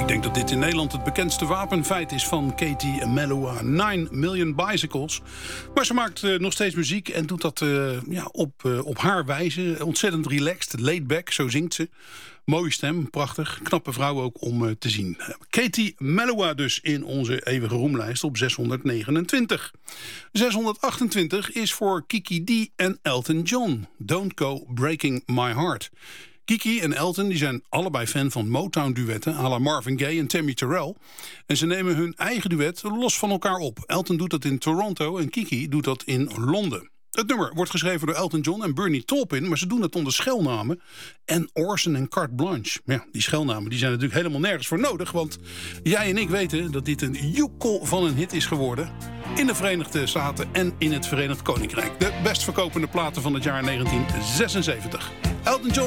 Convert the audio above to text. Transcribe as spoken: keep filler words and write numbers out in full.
Ik denk dat dit in Nederland het bekendste wapenfeit is van Katie Melua. nine million Bicycles. Maar ze maakt uh, nog steeds muziek en doet dat uh, ja, op, uh, op haar wijze. Ontzettend relaxed, laid back, zo zingt ze. Mooie stem, prachtig. Knappe vrouw ook om uh, te zien. Katie Melua dus in onze eeuwige roemlijst op zeshonderdnegenentwintig. zeshonderdachtentwintig is voor Kiki Dee en Elton John. Don't Go Breaking My Heart. Kiki en Elton die zijn allebei fan van Motown-duetten à la Marvin Gaye en Tammy Terrell. En ze nemen hun eigen duet los van elkaar op. Elton doet dat in Toronto en Kiki doet dat in Londen. Het nummer wordt geschreven door Elton John en Bernie Taupin, maar ze doen het onder schelnamen en Orson en Carte Blanche. Ja, die schelnamen die zijn natuurlijk helemaal nergens voor nodig, want jij en ik weten dat dit een joekel van een hit is geworden in de Verenigde Staten en in het Verenigd Koninkrijk. De best verkopende platen van het jaar negentien zesenzeventig. Elton John